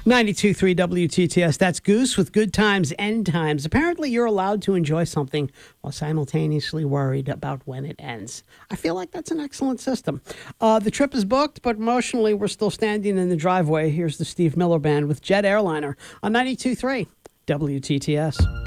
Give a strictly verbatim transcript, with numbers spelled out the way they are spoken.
ninety-two point three W T T S. That's Goose with Good Times, End Times. Apparently, you're allowed to enjoy something while simultaneously worried about when it ends. I feel like that's an excellent system. Uh, the trip is booked, but emotionally, we're still standing in the driveway. Here's the Steve Miller Band with Jet Airliner on ninety-two point three W T T S.